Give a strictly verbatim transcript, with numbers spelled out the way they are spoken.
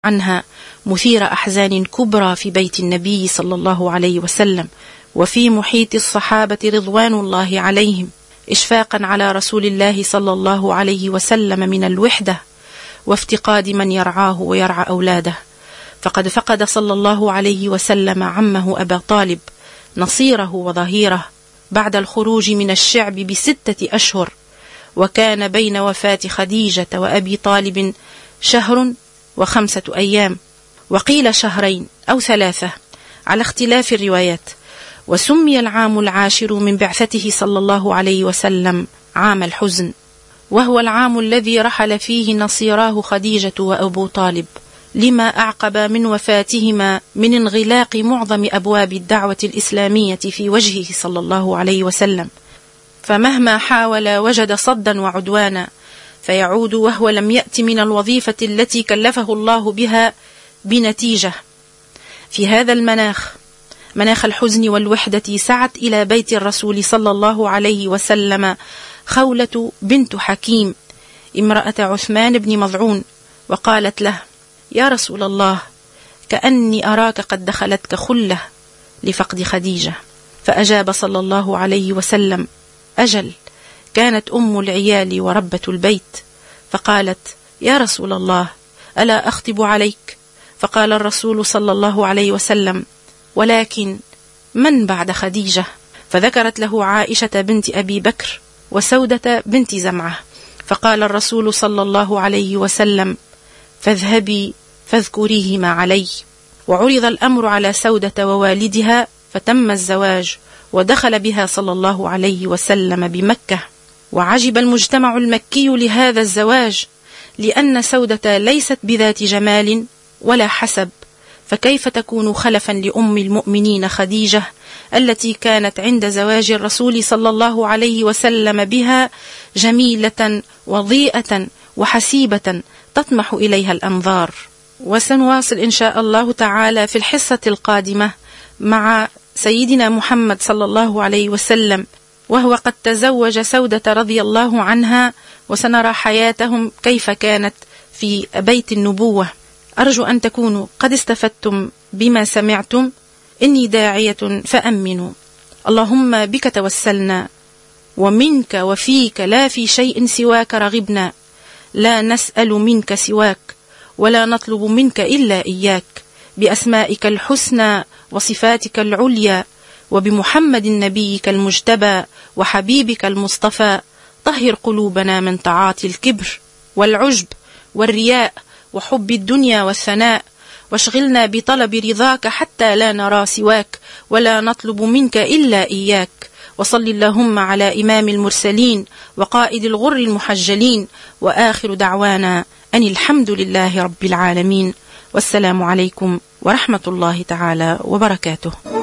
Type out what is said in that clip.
عنها مثير أحزان كبرى في بيت النبي صلى الله عليه وسلم وفي محيط الصحابة رضوان الله عليهم، إشفاقا على رسول الله صلى الله عليه وسلم من الوحدة وافتقاد من يرعاه ويرعى أولاده، فقد فقد صلى الله عليه وسلم عمه أبا طالب نصيره وظهيره بعد الخروج من الشعب بستة أشهر، وكان بين وفاة خديجة وأبي طالب شهر وخمسة أيام، وقيل شهرين أو ثلاثة على اختلاف الروايات. وسمي العام العاشر من بعثته صلى الله عليه وسلم عام الحزن، وهو العام الذي رحل فيه نصيراه خديجة وأبو طالب لما أعقب من وفاتهما من انغلاق معظم أبواب الدعوة الإسلامية في وجهه صلى الله عليه وسلم، فمهما حاول وجد صدا وعدوانا، فيعود وهو لم يأت من الوظيفة التي كلفه الله بها بنتيجة. في هذا المناخ، مناخ الحزن والوحدة، سعت إلى بيت الرسول صلى الله عليه وسلم خولة بنت حكيم امرأة عثمان بن مظعون، وقالت له: يا رسول الله، كأني أراك قد دخلتك خلة لفقد خديجة. فأجاب صلى الله عليه وسلم: أجل، كانت أم العيال وربة البيت. فقالت: يا رسول الله، ألا أخطب عليك؟ فقال الرسول صلى الله عليه وسلم: ولكن من بعد خديجة؟ فذكرت له عائشة بنت أبي بكر وسودة بنت زمعة، فقال الرسول صلى الله عليه وسلم: فاذهبي فاذكريهما علي. وعرض الأمر على سودة ووالدها، فتم الزواج ودخل بها صلى الله عليه وسلم بمكة. وعجب المجتمع المكي لهذا الزواج، لأن سودة ليست بذات جمال ولا حسب، فكيف تكون خلفا لأم المؤمنين خديجة التي كانت عند زواج الرسول صلى الله عليه وسلم بها جميلة وضيئة وحسيبة تطمح إليها الأنظار. وسنواصل إن شاء الله تعالى في الحصة القادمة مع سيدنا محمد صلى الله عليه وسلم، وهو قد تزوج سودة رضي الله عنها، وسنرى حياتهم كيف كانت في بيت النبوة. أرجو أن تكونوا قد استفدتم بما سمعتم. إني داعية فأمنوا. اللهم بك توسلنا، ومنك وفيك لا في شيء سواك رغبنا، لا نسأل منك سواك، ولا نطلب منك إلا إياك، بأسمائك الحسنى وصفاتك العليا، وبمحمد نبيك المجتبى وحبيبك المصطفى، طهر قلوبنا من تعاطي الكبر والعجب والرياء وحب الدنيا والثناء، واشغلنا بطلب رضاك حتى لا نرى سواك، ولا نطلب منك إلا إياك. وصل اللهم على إمام المرسلين وقائد الغر المحجلين، وآخر دعوانا أن الحمد لله رب العالمين، والسلام عليكم ورحمة الله تعالى وبركاته.